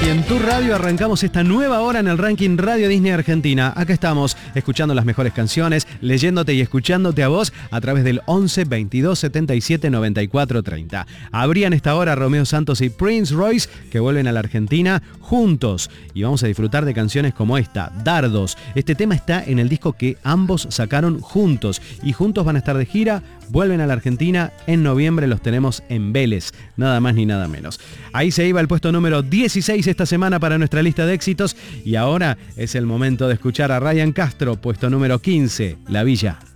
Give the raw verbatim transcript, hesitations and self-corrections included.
Y en tu radio arrancamos esta nueva hora en el ranking Radio Disney Argentina. Acá estamos escuchando las mejores canciones, leyéndote y escuchándote a vos a través del once, veintidós, setenta y siete, noventa y cuatro, treinta. Abrían esta hora Romeo Santos y Prince Royce, que vuelven a la Argentina juntos. Y vamos a disfrutar de canciones como esta, Dardos. Este tema está en el disco que ambos sacaron juntos. Y juntos van a estar de gira, vuelven a la Argentina. En noviembre los tenemos en Vélez, nada más ni nada menos. Ahí se iba el puesto número dieciséis esta semana para nuestra lista de éxitos. Y ahora es el momento de escuchar a Ryan Castro, puesto número quince, La Villa.